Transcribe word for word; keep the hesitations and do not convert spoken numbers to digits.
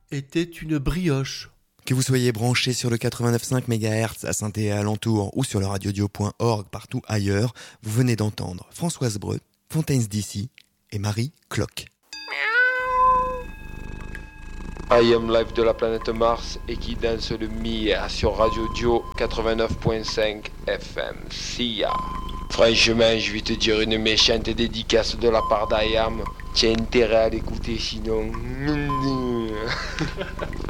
était une brioche. Que vous soyez branché sur le quatre-vingt-neuf virgule cinq mégahertz à Saint-Thé et alentour ou sur le radiodio point org partout ailleurs, vous venez d'entendre Françoise Breu, Fontaines D C et Marie Clock. I am live de la planète Mars et qui danse le Mia sur Radio Dio quatre-vingt-neuf virgule cinq F M. Sia. Franchement, je vais te dire une méchante dédicace de la part d'I A M. Tu as intérêt à l'écouter sinon.